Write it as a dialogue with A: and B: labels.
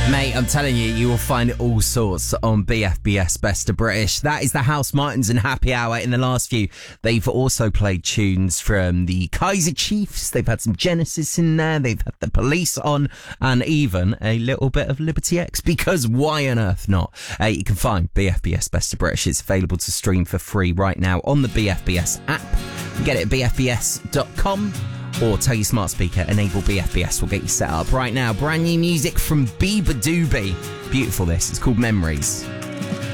A: Mate, I'm telling you, you will find all sorts on BFBS Best of British. That is the House Martins and Happy Hour. In the last few, they've also played tunes from the Kaiser Chiefs. They've had some Genesis in there. They've had the Police on, and even a little bit of Liberty X, because why on earth not? You can find BFBS Best of British. It's available to stream for free right now on the BFBS app. You can get it at bfbs.com. Or tell your smart speaker, enable BFBS, will get you set up right now. Brand new music from Bieber Doobie. Beautiful this, it's called Memories.